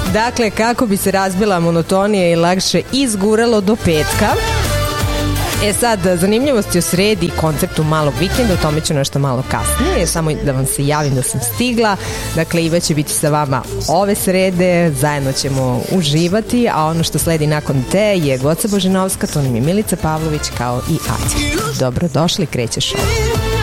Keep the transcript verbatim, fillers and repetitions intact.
Dakle, kako bi se razbila monotonija i lakše izguralo do petka. E sad, zanimljivosti o sredi i konceptu malog vikenda, o tome ću nešto malo kasnije, samo da vam se javim da sam stigla. Dakle, Iva će biti sa vama ove srede, zajedno ćemo uživati, a ono što sledi nakon te je Goca Božinovska, to nam je Milica Pavlović kao i Aća. Dobrodošli, kreće show.